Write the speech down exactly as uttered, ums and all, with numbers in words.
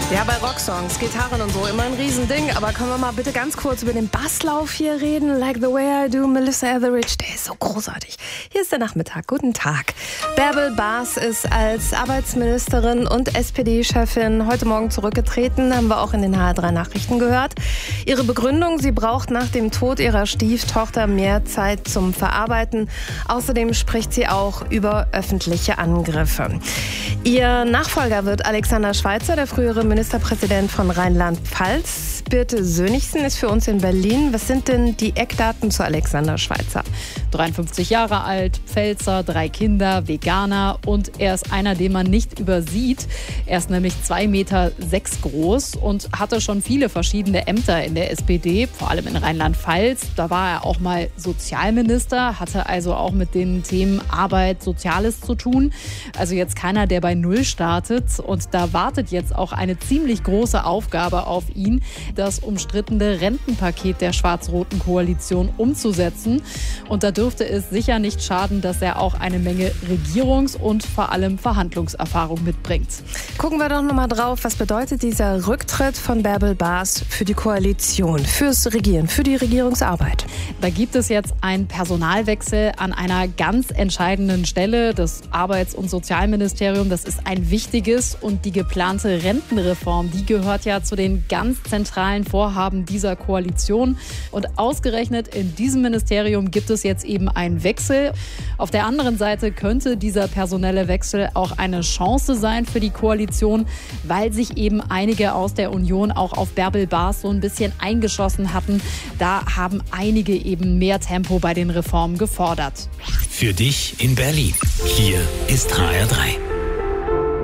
Ja, bei Rocksongs, Gitarren und so immer ein Riesending. Aber können wir mal bitte ganz kurz über den Basslauf hier reden? Like the way I do, Melissa Etheridge, der ist so großartig. Hier ist der Nachmittag. Guten Tag. Bärbel Bas ist als Arbeitsministerin und S P D-Chefin heute Morgen zurückgetreten. Haben wir auch in den H R drei Nachrichten gehört. Ihre Begründung, sie braucht nach dem Tod ihrer Stieftochter mehr Zeit zum Verarbeiten. Außerdem spricht sie auch über öffentliche Angriffe. Ihr Nachfolger wird Alexander Schweitzer, der frühere Ministerpräsident von Rheinland-Pfalz. Birte Sönnigsen ist für uns in Berlin. Was sind denn die Eckdaten zu Alexander Schweitzer? dreiundfünfzig Jahre alt, Pfälzer, drei Kinder, Veganer und er ist einer, den man nicht übersieht. Er ist nämlich zwei Meter sechs groß und hatte schon viele verschiedene Ämter in der S P D, vor allem in Rheinland-Pfalz. Da war er auch mal Sozialminister, hatte also auch mit den Themen Arbeit, Soziales zu tun. Also jetzt keiner, der bei Null startet. Und da wartet jetzt auch eine ziemlich große Aufgabe auf ihn, das umstrittene Rentenpaket der schwarz-roten Koalition umzusetzen. Und da dürfte es sicher nicht schaden, dass er auch eine Menge Regierungs- und vor allem Verhandlungserfahrung mitbringt. Gucken wir doch nochmal drauf, was bedeutet dieser Rücktritt von Bärbel Bas für die Koalition, fürs Regieren, für die Regierungsarbeit? Da gibt es jetzt einen Personalwechsel an einer ganz entscheidenden Stelle. Das Arbeits- und Sozialministerium, das ist ein wichtiges und die geplante Rentenreform, die gehört ja zu den ganz zentralen Vorhaben dieser Koalition. Und ausgerechnet in diesem Ministerium gibt es jetzt eben einen Wechsel. Auf der anderen Seite könnte dieser personelle Wechsel auch eine Chance sein für die Koalition, weil sich eben einige aus der Union auch auf Bärbel Bas so ein bisschen eingeschossen hatten. Da haben einige eben mehr Tempo bei den Reformen gefordert. Für dich in Berlin. Hier ist H R drei.